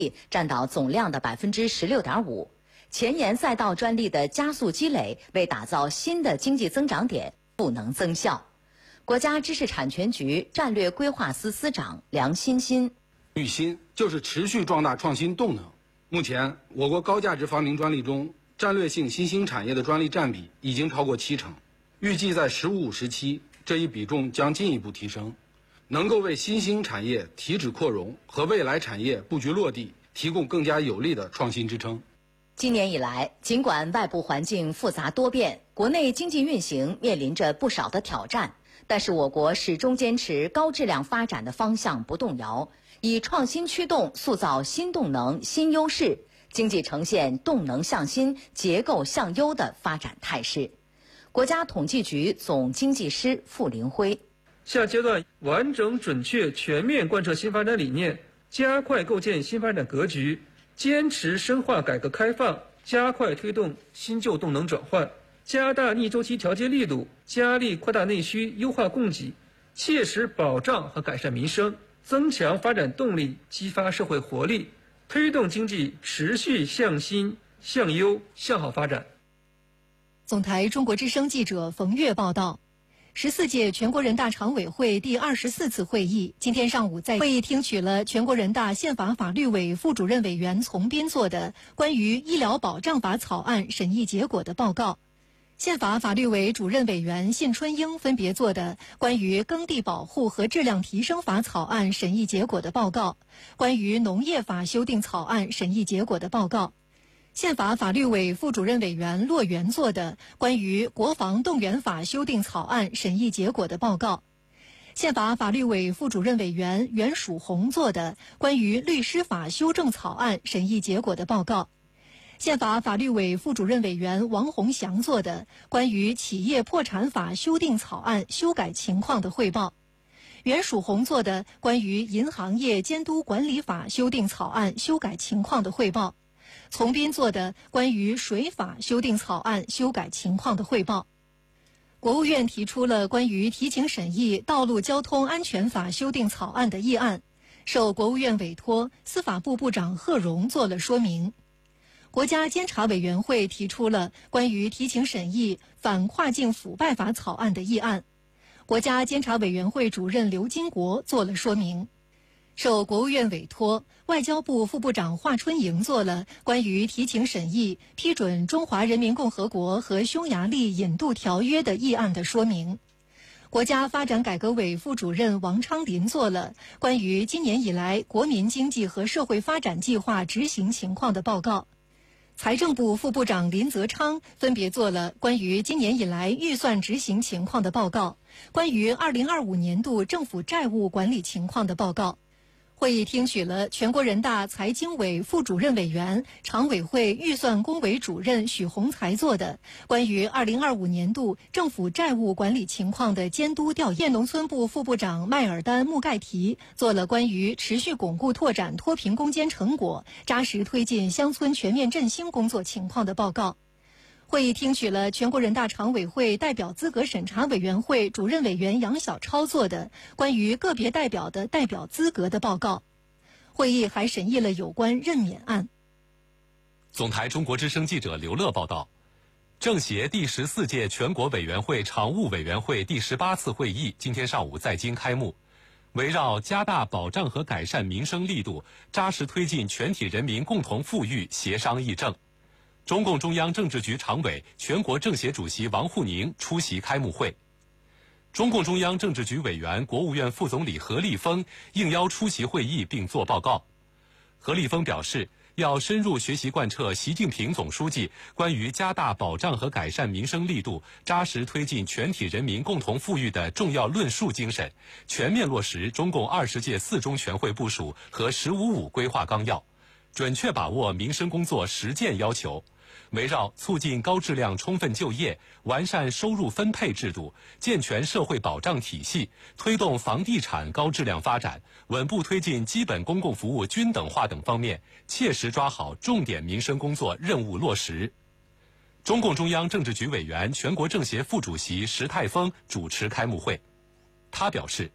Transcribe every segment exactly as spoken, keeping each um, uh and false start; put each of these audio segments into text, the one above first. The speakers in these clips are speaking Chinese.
占到总量的百分之十六点五。前沿赛道专利的加速积累，为打造新的经济增长点赋能增效。国家知识产权局战略规划司司长梁欣欣： 育新就是持续壮大创新动能。目前，我国高价值发明专利中，战略性新兴产业的专利占比已经超过七成，预计在“十五五”时期，这一比重将进一步提升，能够为新兴产业提质扩容和未来产业布局落地提供更加有力的创新支撑。 今年以来，尽管外部环境复杂多变，国内经济运行面临着不少的挑战，但是我国始终坚持高质量发展的方向不动摇，以创新驱动塑造新动能、新优势，经济呈现动能向新、结构向优的发展态势。国家统计局总经济师傅林辉： 下阶段完整、准确、全面贯彻新发展理念，加快构建新发展格局，坚持深化改革开放，加快推动新旧动能转换，加大逆周期调节力度，加力扩大内需，优化供给，切实保障和改善民生，增强发展动力，激发社会活力，推动经济持续向新、向优、向好发展。 总台中国之声记者冯月报道。十四届全国人大常委会第二十四次会议今天上午在会议听取了全国人大宪法法律委副主任委员丛斌作的关于医疗保障法草案审议结果的报告，宪法法律委主任委员信春英分别作的关于耕地保护和质量提升法草案审议结果的报告，关于农业法修订草案审议结果的报告。宪法法律委副主任委员骆元作的关于国防动员法修订草案审议结果的报告，宪法法律委副主任委员袁曙红作的关于律师法修正草案审议结果的报告，宪法法律委副主任委员王洪祥作的关于企业破产法修订草案修改情况的汇报，袁曙红作的关于银行业监督管理法修订草案修改情况的汇报，丛斌作的关于水法修订草案修改情况的汇报。国务院提出了关于提请审议道路交通安全法修订草案的议案，受国务院委托，司法部部长贺荣做了说明。国家监察委员会提出了关于提请审议反跨境腐败法草案的议案，国家监察委员会主任刘金国做了说明。受国务院委托，外交部副部长华春莹做了关于提请审议批准中华人民共和国和匈牙利引渡条约的议案的说明。国家发展改革委副主任王昌林做了关于今年以来国民经济和社会发展计划执行情况的报告。财政部副部长林泽昌分别做了关于今年以来预算执行情况的报告，关于二零二五年度政府债务管理情况的报告。会议听取了全国人大财经委副主任委员、常委会预算工委主任许宏才作的关于二零二五年度政府债务管理情况的监督调研。农村部副部长麦尔丹穆盖提做了关于持续巩固拓展脱贫攻坚成果，扎实推进乡村全面振兴工作情况的报告。会议听取了全国人大常委会代表资格审查委员会主任委员杨晓超作的关于个别代表的代表资格的报告。会议还审议了有关任免案。 总台中国之声记者刘乐报道，政协第十四届全国委员会常务委员会第十八次会议今天上午在京开幕，围绕加大保障和改善民生力度，扎实推进全体人民共同富裕协商议政。中共中央政治局常委、全国政协主席王沪宁出席开幕会。中共中央政治局委员、国务院副总理何立峰应邀出席会议并作报告。何立峰表示，要深入学习贯彻习近平总书记关于加大保障和改善民生力度，扎实推进全体人民共同富裕的重要论述精神，全面落实中共二十届四中全会部署和“十五五”规划纲要，准确把握民生工作实践要求，围绕促进高质量充分就业、完善收入分配制度、健全社会保障体系，推动房地产高质量发展，稳步推进基本公共服务均等化等方面，切实抓好重点民生工作任务落实。中共中央政治局委员、全国政协副主席石泰峰主持开幕会。他表示，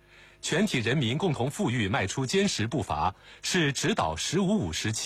全体人民共同富裕迈出坚实步伐，是指导“十五五”时期